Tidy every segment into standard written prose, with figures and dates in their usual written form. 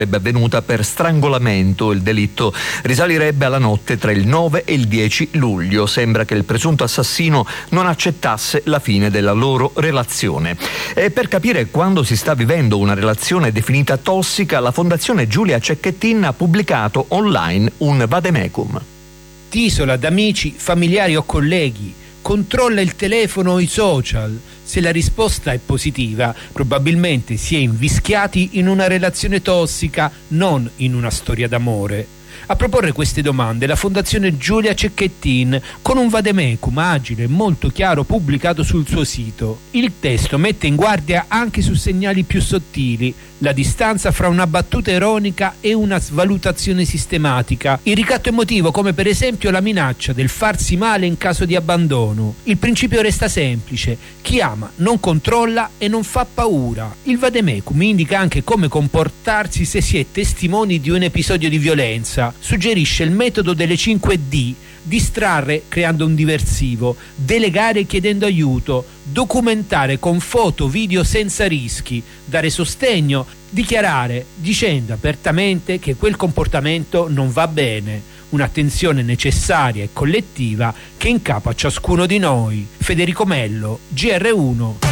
sarebbe avvenuta per strangolamento. Il delitto risalirebbe alla notte tra il 9 e il 10 luglio. Sembra che il presunto assassino non accettasse la fine della loro relazione. E per capire quando si sta vivendo una relazione definita tossica, la Fondazione Giulia Cecchettin ha pubblicato online un vademecum. Ti isola da amici, familiari o colleghi, controlla il telefono o i social. Se la risposta è positiva, probabilmente si è invischiati in una relazione tossica, non in una storia d'amore. A proporre queste domande la Fondazione Giulia Cecchettin con un vademecum agile e molto chiaro pubblicato sul suo sito. Il testo mette in guardia anche su segnali più sottili, la distanza fra una battuta ironica e una svalutazione sistematica, il ricatto emotivo come per esempio la minaccia del farsi male in caso di abbandono. Il principio resta semplice: chi ama non controlla e non fa paura. Il vademecum indica anche come comportarsi se si è testimoni di un episodio di violenza. Suggerisce il metodo delle 5D: distrarre creando un diversivo, delegare chiedendo aiuto, documentare con foto, video senza rischi, dare sostegno, dichiarare dicendo apertamente che quel comportamento non va bene. Un'attenzione necessaria e collettiva che è in capo a ciascuno di noi. Federico Mello, GR1.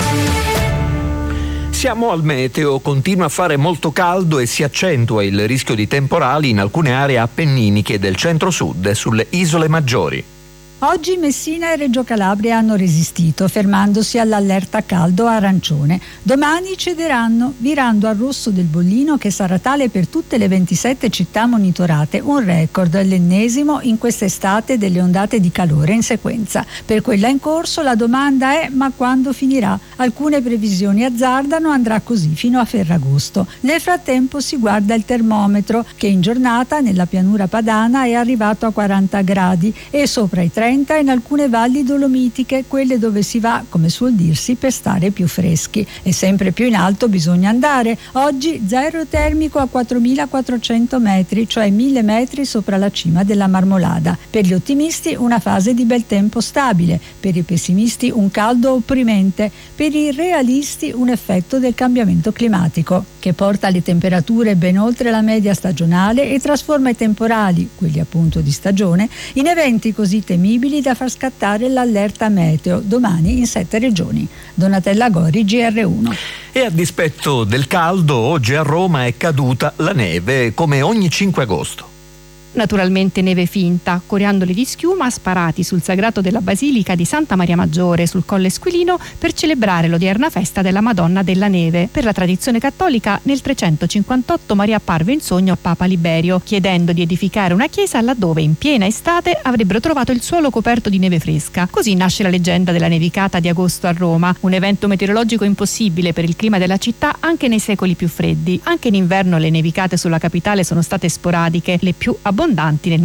Siamo al meteo, continua a fare molto caldo e si accentua il rischio di temporali in alcune aree appenniniche del centro-sud e sulle isole maggiori. Oggi Messina e Reggio Calabria hanno resistito, fermandosi all'allerta caldo arancione. Domani cederanno, virando al rosso del bollino che sarà tale per tutte le 27 città monitorate, un record, l'ennesimo in quest'estate delle ondate di calore in sequenza. Per quella in corso la domanda è: ma quando finirà? Alcune previsioni azzardano andrà così fino a Ferragosto. Nel frattempo si guarda il termometro, che in giornata nella pianura padana è arrivato a 40 gradi e sopra i 30 in alcune valli dolomitiche, quelle dove si va, come suol dirsi, per stare più freschi. E sempre più in alto bisogna andare. Oggi zero termico a 4.400 metri, cioè 1.000 metri sopra la cima della Marmolada. Per gli ottimisti una fase di bel tempo stabile, per i pessimisti un caldo opprimente, per i realisti un effetto del cambiamento climatico, che porta le temperature ben oltre la media stagionale e trasforma i temporali, quelli appunto di stagione, in eventi così temibili da far scattare l'allerta meteo domani in 7 regioni. Donatella Gori, GR1. E a dispetto del caldo, oggi a Roma è caduta la neve, come ogni 5 agosto. Naturalmente neve finta, coriandoli di schiuma sparati sul sagrato della Basilica di Santa Maria Maggiore sul Colle Squilino per celebrare l'odierna festa della Madonna della Neve. Per la tradizione cattolica, nel 358 Maria apparve in sogno a Papa Liberio, chiedendo di edificare una chiesa laddove in piena estate avrebbero trovato il suolo coperto di neve fresca. Così nasce la leggenda della nevicata di agosto a Roma, un evento meteorologico impossibile per il clima della città anche nei secoli più freddi. Anche in inverno le nevicate sulla capitale sono state sporadiche, le più abbondanti nel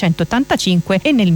1985 e nel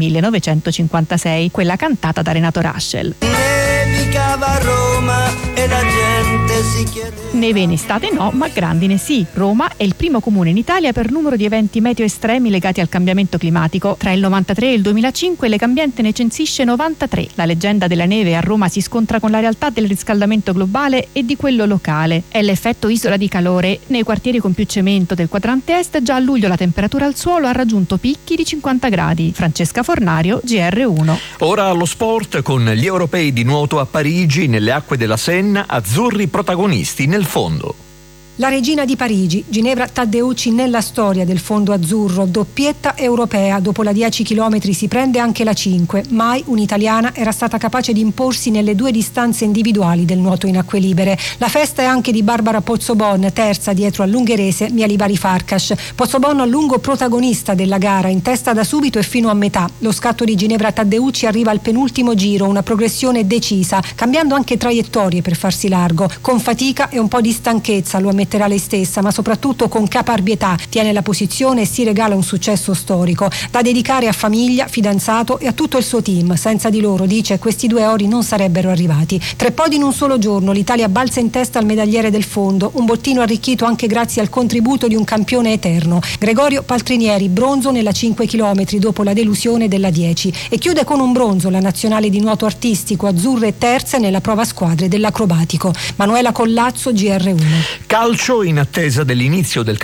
1956, quella cantata da Renato Raschel. Nevicava a Roma e la gente si chiedeva. Neve in estate no, ma grandine sì. Roma è il primo comune in Italia per numero di eventi meteo estremi legati al cambiamento climatico. Tra il 93 e il 2005 Legambiente ne censisce 93. La leggenda della neve a Roma si scontra con la realtà del riscaldamento globale e di quello locale. È l'effetto isola di calore. Nei quartieri con più cemento del quadrante est già a luglio la temperatura al suolo ha raggiunto picchi di 50 gradi. Francesca Fornario, GR1. Ora allo sport con gli europei di nuoto a Parigi, nelle acque della Senna, azzurri protagonisti nel fondo. La regina di Parigi, Ginevra Taddeucci, nella storia del fondo azzurro, doppietta europea, dopo la 10 km si prende anche la 5. Mai un'italiana era stata capace di imporsi nelle 2 distanze individuali del nuoto in acque libere. La festa è anche di Barbara Pozzobon, terza dietro all'ungherese Mialibari Farkas. Pozzobon a lungo protagonista della gara, in testa da subito e fino a metà. Lo scatto di Ginevra Taddeucci arriva al penultimo giro, una progressione decisa, cambiando anche traiettorie per farsi largo. Con fatica e un po' di stanchezza, lo ammetterà lei stessa, ma soprattutto con caparbietà tiene la posizione e si regala un successo storico da dedicare a famiglia, fidanzato e a tutto il suo team. Senza di loro, dice, questi 2 ori non sarebbero arrivati. 3 podi in un solo giorno, l'Italia balza in testa al medagliere del fondo, un bottino arricchito anche grazie al contributo di un campione eterno, Gregorio Paltrinieri, bronzo nella 5 km dopo la delusione della 10, e chiude con un bronzo la nazionale di nuoto artistico, azzurre terze nella prova squadre dell'acrobatico. Manuela Collazzo, GR1. Calcio, in attesa dell'inizio del